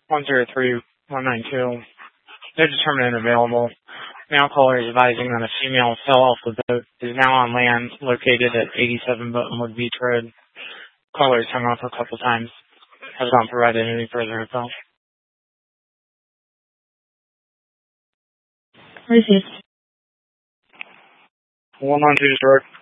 103192. No determinant available. Now caller is advising that a female fell off the boat, is now on land located at 87 Buttonwood Beach Road. Caller has hung off a couple times. Has not provided any further info. Received. 112 Stewart.